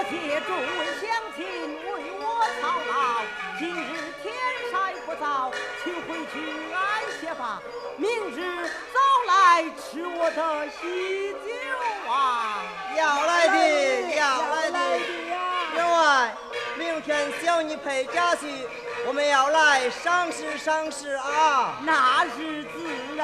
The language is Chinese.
借诸位乡亲为我操劳，今日天晒不早，请回去安歇吧。明日早来吃我的喜酒啊！ 要来的，要来的。员外，明天小女陪家去，我们要来赏识赏识啊！ 那是自然。